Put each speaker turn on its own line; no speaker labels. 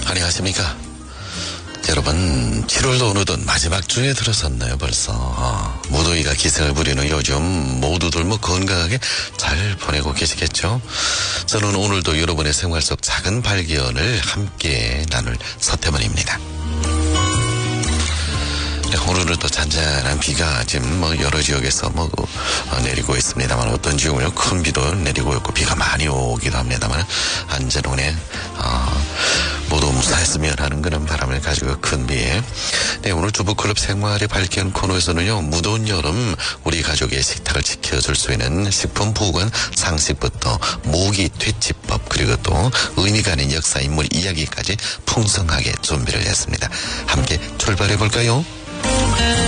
안녕하십니까. 여러분, 7월도 어느덧 마지막 주에 들어섰네요, 벌써. 무더위가 기승을 부리는 요즘 모두들 건강하게 잘 보내고 계시겠죠? 저는 오늘도 여러분의 생활 속 작은 발견을 함께 나눌 서태문입니다. 오늘은 또 잔잔한 비가 지금 여러 지역에서 내리고 있습니다만, 어떤 지역은 큰 비도 내리고 있고 비가 많이 오기도 합니다만, 안전운에 모두 무사했으면 하는 그런 바람을 가지고 큰 비에. 네, 오늘 주부클럽 생활의 발견 코너에서는요, 무더운 여름 우리 가족의 식탁을 지켜줄 수 있는 식품 보관 상식부터 모기 퇴치법, 그리고 또 의미가 있는 역사 인물 이야기까지 풍성하게 준비를 했습니다. 함께 출발해 볼까요?